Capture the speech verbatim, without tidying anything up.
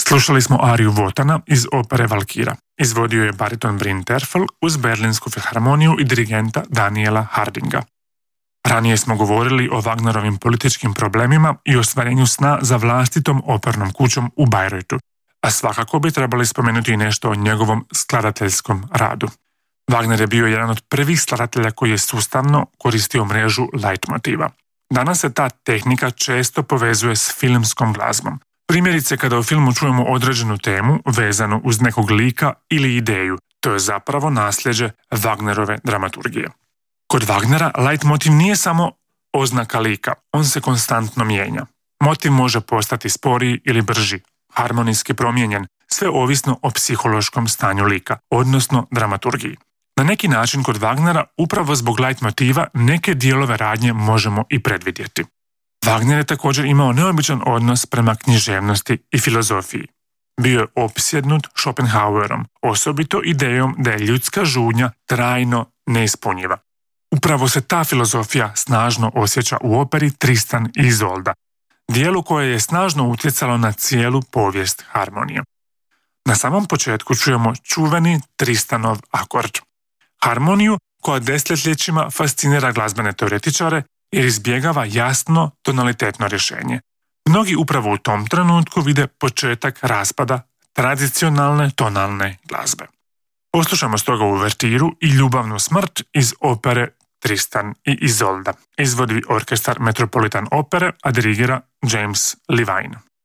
Slušali smo ariju Votana iz opere Valkira. Izvodio je bariton Bryn Terfel uz Berlinsku filharmoniju i dirigenta Daniela Hardinga. Ranije smo govorili o Wagnerovim političkim problemima i ostvarenju sna za vlastitom opernom kućom u Bayreuthu, a svakako bi trebali spomenuti i nešto o njegovom skladateljskom radu. Wagner je bio jedan od prvih skladatelja koji je sustavno koristio mrežu leitmotiva. Danas se ta tehnika često povezuje s filmskom glazbom. Primjerice, kada u filmu čujemo određenu temu vezanu uz nekog lika ili ideju, to je zapravo nasljeđe Wagnerove dramaturgije. Kod Wagnera leitmotiv nije samo oznaka lika, on se konstantno mijenja. Motiv može postati sporiji ili brži, harmonijski promijenjen, sve ovisno o psihološkom stanju lika, odnosno dramaturgiji. Na neki način kod Wagnera, upravo zbog leitmotiva, neke dijelove radnje možemo i predvidjeti. Wagner je također imao neobičan odnos prema književnosti i filozofiji. Bio je opsjednut Schopenhauerom, osobito idejom da je ljudska žudnja trajno neispunjiva. Upravo se ta filozofija snažno osjeća u operi Tristan i Izolda, dijelu koje je snažno utjecalo na cijelu povijest harmonije. Na samom početku čujemo čuveni Tristanov akord. Harmoniju koja desetljećima fascinira glazbene teoretičare jer izbjegava jasno tonalitetno rješenje. Mnogi upravo u tom trenutku vide početak raspada tradicionalne tonalne glazbe. Poslušamo stoga uvertiru i ljubavnu smrt iz opere Tristan i Izolda. Izvodi orkestar Metropolitan opere, a dirigira James Levine.